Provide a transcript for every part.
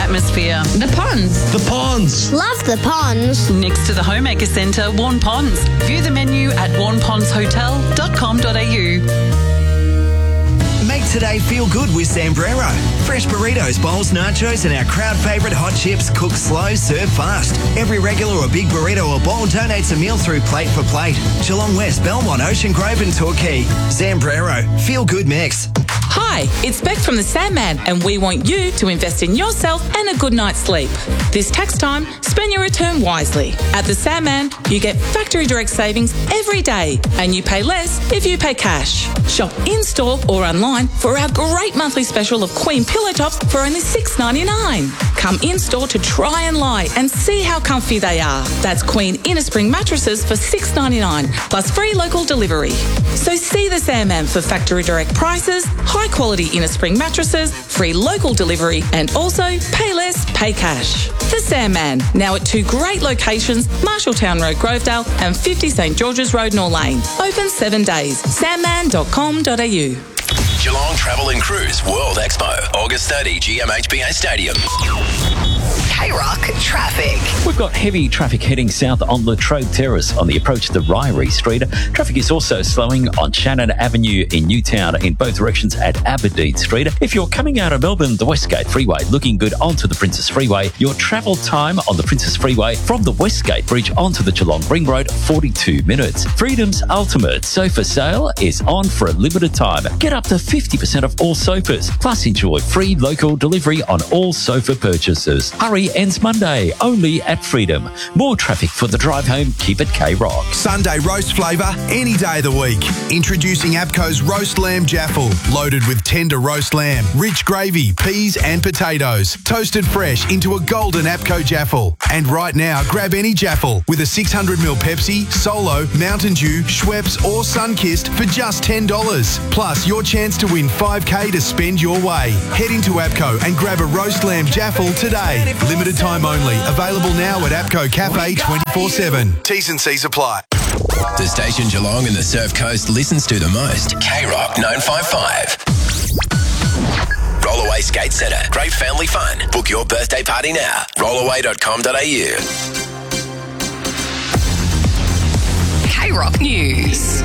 atmosphere. The Ponds. The Ponds. Love the Ponds. Next to the Homemaker Centre, Warn Ponds. View the menu at warnpondshotel.com.au. Make today feel good with Zambrero. Fresh burritos, bowls, nachos and our crowd favourite hot chips cooked slow, serve fast. Every regular or big burrito or bowl donates a meal through Plate for Plate. Geelong West, Belmont, Ocean Grove and Torquay. Zambrero. Feel good mix. Hi, it's Beck from the Sandman, and we want you to invest in yourself and a good night's sleep. This tax time, spend your return wisely. At the Sandman, you get factory direct savings every day, and you pay less if you pay cash. Shop in-store or online for our great monthly special of Queen pillow tops for only $6.99. Come in-store to try and lie and see how comfy they are. That's Queen Inner Spring mattresses for $6.99, plus free local delivery. So see the Sandman for factory direct prices, high quality Inner Spring mattresses, free local delivery, and also pay less, pay cash. The Sandman, now at 2 great locations, Marshalltown Road, Grovedale and 50 St George's Road, North Lane. Open 7 days. Sandman.com.au. Geelong Travel and Cruise World Expo, August 30, GMHBA Stadium. K-Rock traffic. We've got heavy traffic heading south on Latrobe Terrace on the approach to Ryrie Street. Traffic is also slowing on Shannon Avenue in Newtown in both directions at Aberdeen Street. If you're coming out of Melbourne, the Westgate Freeway looking good onto the Princess Freeway. Your travel time on the Princess Freeway from the Westgate Bridge onto the Geelong Ring Road, 42 minutes. Freedom's Ultimate Sofa Sale is on for a limited time. Get up to 50% off all sofas, plus enjoy free local delivery on all sofa purchases. Hurry ends Monday, only at Freedom. More traffic for the drive home. Keep it K-Rock. Sunday roast flavour any day of the week. Introducing APCO's Roast Lamb Jaffle, loaded with tender roast lamb, rich gravy, peas and potatoes, toasted fresh into a golden APCO Jaffle. And right now, grab any Jaffle with a 600ml Pepsi, Solo, Mountain Dew, Schweppes or Sunkist for just $10. Plus, your chance to win $5K to spend your way. Head into APCO and grab a Roast Lamb Jaffle today. Limited time only. Available now at APCO Cafe 24/7. T's and C's apply. The station Geelong and the Surf Coast listens to the most. K-Rock 955. Rollaway Skate Centre. Great family fun. Book your birthday party now. Rollaway.com.au. K-Rock News.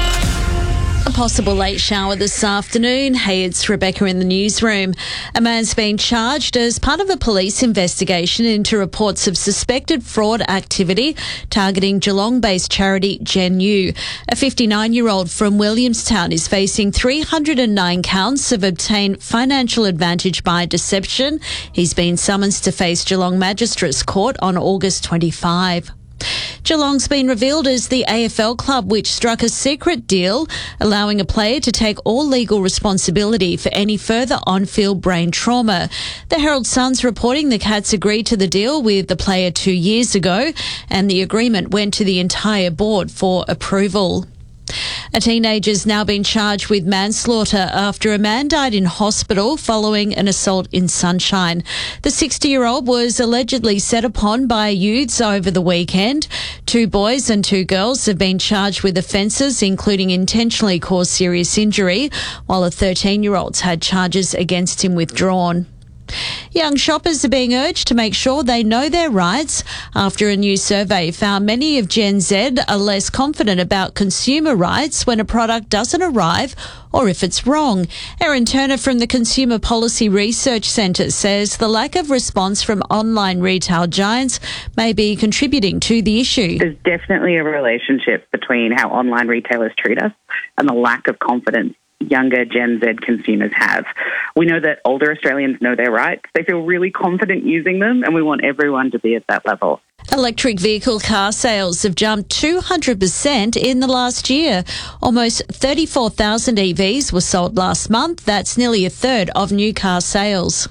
A possible late shower this afternoon. Hey, it's Rebecca in the newsroom. A man's been charged as part of a police investigation into reports of suspected fraud activity targeting Geelong-based charity Gen U. A 59-year-old from Williamstown is facing 309 counts of obtained financial advantage by deception. He's been summoned to face Geelong Magistrates Court on August 25. Geelong's been revealed as the AFL club which struck a secret deal allowing a player to take all legal responsibility for any further on-field brain trauma. The Herald Sun's reporting the Cats agreed to the deal with the player 2 years ago, and the agreement went to the entire board for approval. A teenager's now been charged with manslaughter after a man died in hospital following an assault in Sunshine. The 60-year-old was allegedly set upon by youths over the weekend. 2 boys and 2 girls have been charged with offences including intentionally caused serious injury, while a 13-year-old's had charges against him withdrawn. Young shoppers are being urged to make sure they know their rights after a new survey found many of Gen Z are less confident about consumer rights when a product doesn't arrive or if it's wrong. Erin Turner from the Consumer Policy Research Centre says the lack of response from online retail giants may be contributing to the issue. There's definitely a relationship between how online retailers treat us and the lack of confidence younger Gen Z consumers have. We know that older Australians know their rights. They feel really confident using them, and we want everyone to be at that level. Electric vehicle car sales have jumped 200% in the last year. Almost 34,000 EVs were sold last month. That's nearly a third of new car sales.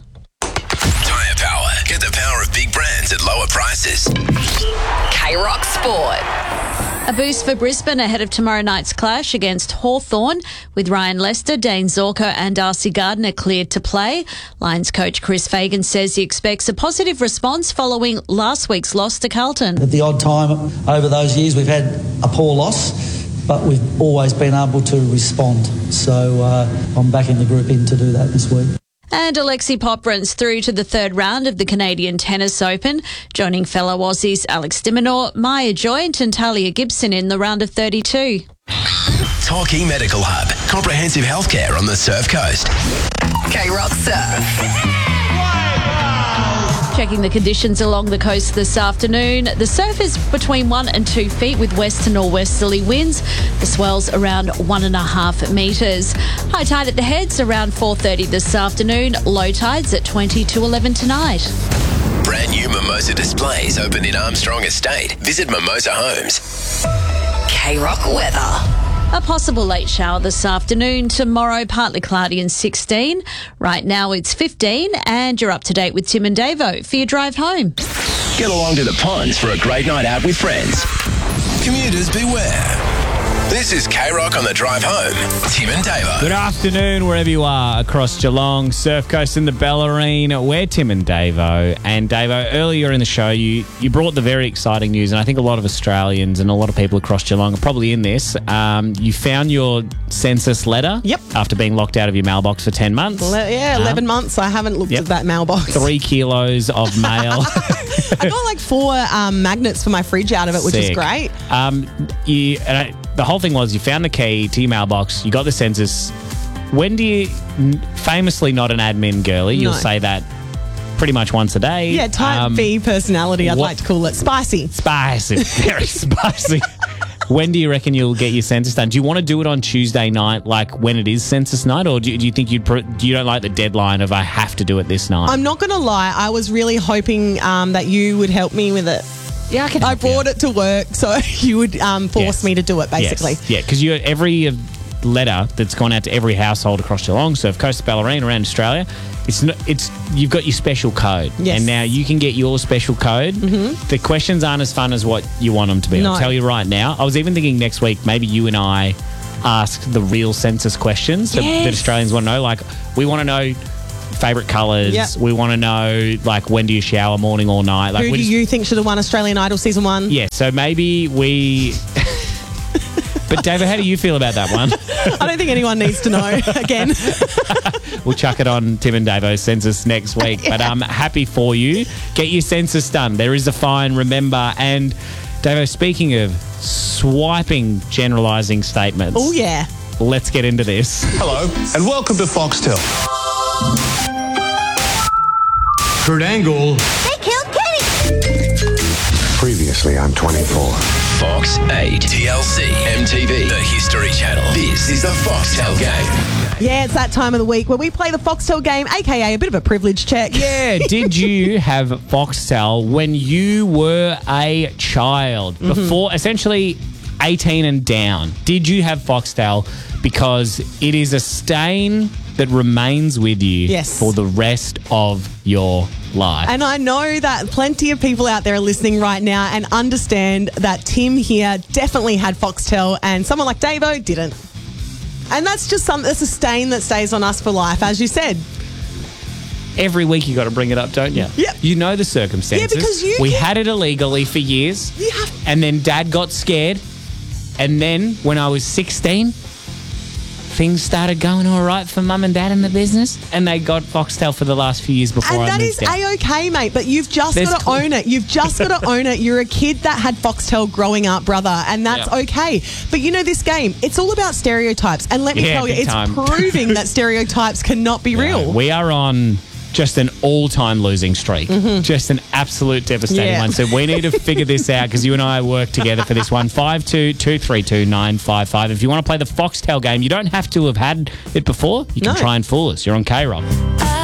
Tyre Power. Get the power of big brands at lower prices. K-Rock Sport. A boost for Brisbane ahead of tomorrow night's clash against Hawthorn, with Ryan Lester, Dane Zorko and Darcy Gardner cleared to play. Lions coach Chris Fagan says he expects a positive response following last week's loss to Carlton. At the odd time over those years we've had a poor loss, but we've always been able to respond. So I'm backing the group in to do that this week. And Alexi Pop runs through to the third round of the Canadian Tennis Open, joining fellow Aussies Alex de Minaur, Maya Joint and Talia Gibson in the round of 32. Torquay Medical Hub. Comprehensive healthcare on the Surf Coast. K-Rock Surf. Checking the conditions along the coast this afternoon. The surf is between 1 and 2 feet with west to norwesterly winds. The swell's around 1.5 metres. High tide at the heads around 4:30 this afternoon. Low tides at 20 to 11 tonight. Brand new Mimosa displays open in Armstrong Estate. Visit Mimosa Homes. K-Rock weather. A possible late shower this afternoon. Tomorrow, partly cloudy and 16. Right now, it's 15. And you're up to date with Tim and Davo for your drive home. Get along to the ponds for a great night out with friends. Commuters beware. This is K-Rock on the drive home. Tim and Davo. Good afternoon, wherever you are across Geelong, Surf Coast and the Bellarine. We're Tim and Davo. And Davo, earlier in the show, you brought the very exciting news, and I think a lot of Australians and a lot of people across Geelong are probably in this. You found your census letter. Yep. After being locked out of your mailbox for 10 months. 11 months. I haven't looked at that mailbox. 3 kilos of mail. I got like 4 magnets for my fridge out of it, which is great. The whole thing was you found the key to your mailbox, you got the census. When do you, famously not an admin girly, you'll say that pretty much once a day. Yeah, type B personality, I'd like to call it. Spicy. Spicy, very spicy. When do you reckon you'll get your census done? Do you want to do it on Tuesday night, like when it is census night, or do you think you don't like the deadline of I have to do it this night? I'm not going to lie, I was really hoping that you would help me with it. Yeah, I brought it to work, so you would force me to do it, basically. Yes. Yeah, because every letter that's gone out to every household across Geelong, Surf Coast, Bellarine, around Australia, you've got your special code. Yes. And now you can get your special code. Mm-hmm. The questions aren't as fun as what you want them to be. No. I'll tell you right now. I was even thinking next week, maybe you and I ask the real census questions that Australians want to know. Like, we want to know favourite colours. Yep. We want to know, like, when do you shower, morning or night? Like, who do you think should have won Australian Idol Season 1? Yeah, so maybe we... But, David, how do you feel about that one? I don't think anyone needs to know, again. We'll chuck it on Tim and Davo's census next week. But I'm happy for you. Get your census done. There is a fine, remember. And, Davo, speaking of swiping generalising statements... Oh, yeah. Let's get into this. Hello, and welcome to Foxtel. Kurt Angle. They killed Kenny. Previously on 24. Fox 8, TLC, MTV, the History Channel. This is the Foxtel Game. Yeah, it's that time of the week where we play the Foxtel Game, a.k.a. a bit of a privilege check. Yeah, did you have Foxtel when you were a child? Mm-hmm. Before, essentially 18 and down. Did you have Foxtel? Because it is a stain that remains with you for the rest of your life. And I know that plenty of people out there are listening right now and understand that Tim here definitely had Foxtel and someone like Davo didn't. And that's just that's a stain that stays on us for life, as you said. Every week you got to bring it up, don't you? Yep. You know the circumstances. Yeah, because we had it illegally for years. Yeah. And then Dad got scared. And then when I was 16, things started going all right for Mum and Dad in the business, and they got Foxtel for the last few years before I moved out. And that is A-OK, mate, but you've just got to own it. You've just got to own it. You're a kid that had Foxtel growing up, brother, and that's okay. But you know this game, it's all about stereotypes, and let me tell you, it's proving that stereotypes cannot be real. We are on just an all-time losing streak. Just an absolute devastating one. So we need to figure this out because you and I work together for this one. 52-232-955. If you want to play the Foxtel game, you don't have to have had it before. You can try and fool us. You're on K-Rock.